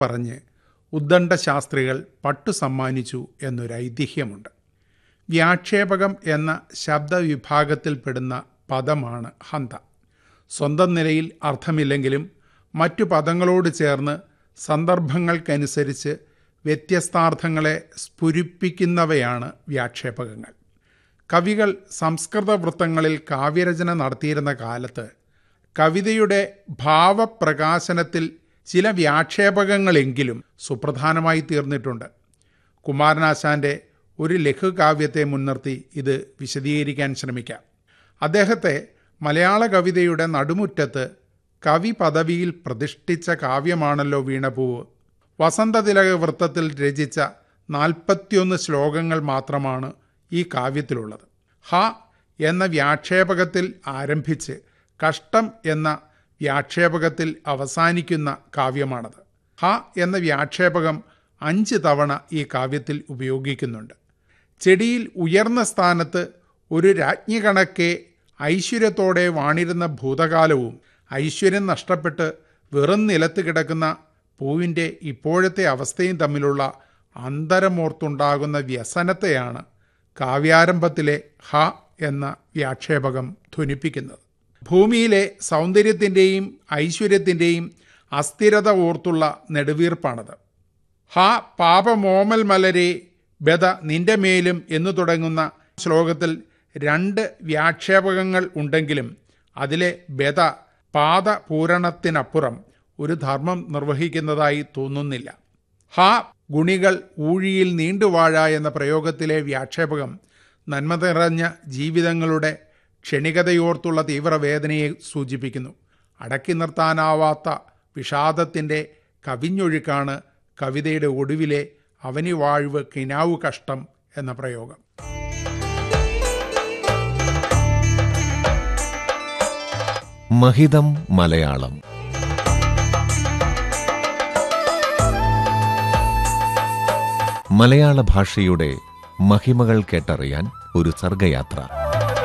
പറഞ്ഞ് ഉദ്ദണ്ഡ ശാസ്ത്രികൾ പട്ടു സമ്മാനിച്ചു എന്നൊരു ഐതിഹ്യമുണ്ട്. വ്യാക്ഷേപകം എന്ന ശബ്ദവിഭാഗത്തിൽപ്പെടുന്ന പദമാണ് ഹന്ത. സ്വന്തം നിലയിൽ അർത്ഥമില്ലെങ്കിലും മറ്റു പദങ്ങളോട് ചേർന്ന് സന്ദർഭങ്ങൾക്കനുസരിച്ച് വ്യത്യസ്താർത്ഥങ്ങളെ സ്ഫുരിപ്പിക്കുന്നവയാണ് വ്യാക്ഷേപകങ്ങൾ. കവികൾ സംസ്കൃത വൃത്തങ്ങളിൽ കാവ്യരചന നടത്തിയിരുന്ന കാലത്ത് കവിതയുടെ ഭാവപ്രകാശനത്തിൽ ചില വ്യാക്ഷേപകങ്ങളെങ്കിലും സുപ്രധാനമായി തീർന്നിട്ടുണ്ട്. കുമാരനാശാൻ്റെ ഒരു ലഘുകാവ്യത്തെ മുൻനിർത്തി ഇത് വിശദീകരിക്കാൻ ശ്രമിക്കാം. അദ്ദേഹത്തെ മലയാള കവിതയുടെ നടുമുറ്റത്ത് കവി പദവിയിൽ പ്രതിഷ്ഠിച്ച കാവ്യമാണല്ലോ വീണപൂവ്. വസന്തതിലക വൃത്തത്തിൽ രചിച്ച 41 ശ്ലോകങ്ങൾ മാത്രമാണ് ഈ കാവ്യത്തിലുള്ളത്. ഹ എന്ന വ്യാക്ഷേപകത്തിൽ ആരംഭിച്ച് കഷ്ടം എന്ന വ്യാക്ഷേപകത്തിൽ അവസാനിക്കുന്ന കാവ്യമാണത്. ഹ എന്ന വ്യാക്ഷേപകം 5 തവണ ഈ കാവ്യത്തിൽ ഉപയോഗിക്കുന്നുണ്ട്. ചെടിയിൽ ഉയർന്ന സ്ഥാനത്ത് ഒരു രാജ്ഞി കണക്കെ ഐശ്വര്യത്തോടെ വാണിരുന്ന ഭൂതകാലവും ഐശ്വര്യം നഷ്ടപ്പെട്ട് വെറും നിലത്ത് കിടക്കുന്ന പൂവിൻ്റെ ഇപ്പോഴത്തെ അവസ്ഥയും തമ്മിലുള്ള അന്തരമോർത്തുണ്ടാകുന്ന വ്യസനത്തെയാണ് കാവ്യാരംഭത്തിലെ ഹ എന്ന വ്യാക്ഷേപകം ധ്വനിപ്പിക്കുന്നത്. ഭൂമിയിലെ സൗന്ദര്യത്തിൻ്റെയും ഐശ്വര്യത്തിൻ്റെയും അസ്ഥിരത ഓർത്തുള്ള നെടുവീർപ്പാണത്. ഹ പാപമോമൽ മലരെ ബദ നിന്റെ മേലും എന്നു തുടങ്ങുന്ന ശ്ലോകത്തിൽ 2 വ്യാക്ഷേപകങ്ങൾ ഉണ്ടെങ്കിലും അതിലെ ബദ പാദപൂരണത്തിനപ്പുറം ഒരു ധർമ്മം നിർവഹിക്കുന്നതായി തോന്നുന്നില്ല. ഹ ഗുണികൾ ഊഴിയിൽ നീണ്ടുവാഴ എന്ന പ്രയോഗത്തിലെ വ്യാക്ഷേപകം നന്മ നിറഞ്ഞ ജീവിതങ്ങളുടെ ക്ഷണികതയോർത്തുള്ള തീവ്രവേദനയെ സൂചിപ്പിക്കുന്നു. അടക്കി നിർത്താനാവാത്ത വിഷാദത്തിൻ്റെ കവിഞ്ഞൊഴുക്കാണ് കവിതയുടെ ഒടുവിലെ അവനി വാഴ്വ് കിനാവു കഷ്ടം എന്ന പ്രയോഗം. മഹിതം മലയാളം. മലയാള ഭാഷയുടെ മഹിമകൾ കേട്ടറിയാൻ ഒരു സർഗയാത്ര.